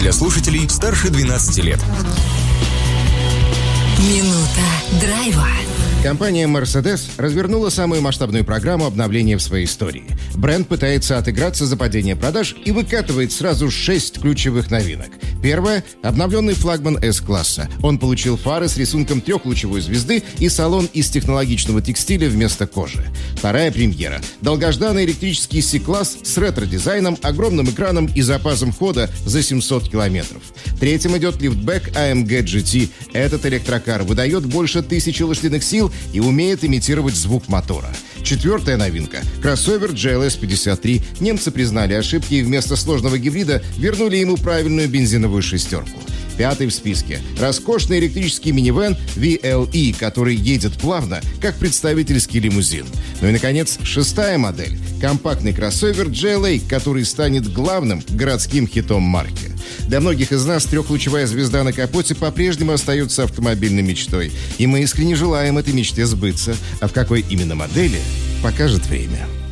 для слушателей старше 12 лет. Минута драйва. Компания Mercedes развернула самую масштабную программу обновления в своей истории. Бренд пытается отыграться за падение продаж и выкатывает сразу 6 ключевых новинок. Первое – обновленный флагман S-класса. Он получил фары с рисунком трехлучевой звезды и салон из технологичного текстиля вместо кожи. Вторая премьера – долгожданный электрический C-класс с ретро-дизайном, огромным экраном и запасом хода за 700 километров. Третьим идет лифтбэк AMG GT. Этот электрокар выдает больше 1000 лошадиных сил и умеет имитировать звук мотора. Четвертая новинка – кроссовер GLS 53. Немцы признали ошибки и вместо сложного гибрида вернули ему правильную бензиновую шестерку. Пятый в списке – роскошный электрический минивэн VLE, который едет плавно, как представительский лимузин. Ну и, наконец, шестая модель – компактный кроссовер GLA, который станет главным городским хитом марки. Для многих из нас трехлучевая звезда на капоте по-прежнему остается автомобильной мечтой. И мы искренне желаем этой мечте сбыться. А в какой именно модели, покажет время.